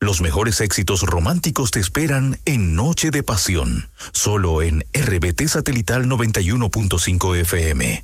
Los mejores éxitos románticos te esperan en Noche de Pasión, solo en RBT Satelital 91.5 FM.